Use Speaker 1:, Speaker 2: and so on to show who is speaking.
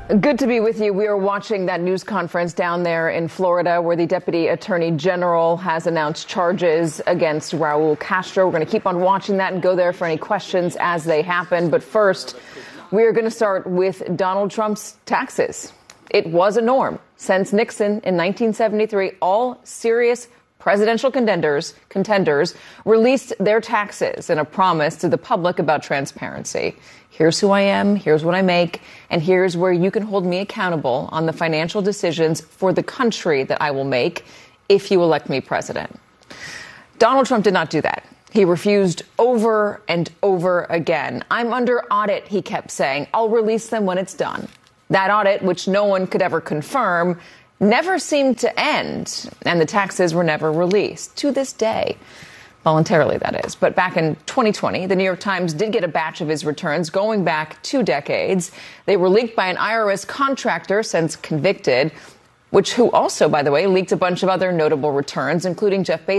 Speaker 1: Good to be with you. We are watching that news conference down there in Florida where the Deputy Attorney General has announced charges against Raul Castro. We're going to keep on watching that and go there for any questions as they happen. But first, we are going to start with Donald Trump's taxes. It was a norm since Nixon in 1973. All serious presidential contenders released their taxes in a promise to the public about transparency. Here's who I am, here's what I make, and here's where you can hold me accountable on the financial decisions for the country that I will make if you elect me president. Donald Trump did not do that. He refused over and over again. I'm under audit, he kept saying. I'll release them when it's done. That audit, which no one could ever confirm, never seemed to end, and the taxes were never released to this day. Voluntarily, that is. But back in 2020, the New York Times did get a batch of his returns going back 2 decades. They were leaked by an IRS contractor since convicted, who also, by the way, leaked a bunch of other notable returns, including Jeff Bezos.